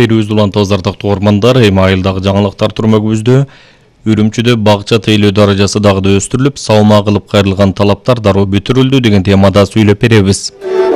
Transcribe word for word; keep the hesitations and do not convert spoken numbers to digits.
берүүбүз улан тазардыктуу ормандар эми айылдагы жаңылыктар турмөгүбүздө Үрүмчүдө багча тейлөө даражасы дагы да өстүрүлүп, салма кылып кайрылган талаптар дароо бүтүрүлдү деген темада сүйлөп беребиз.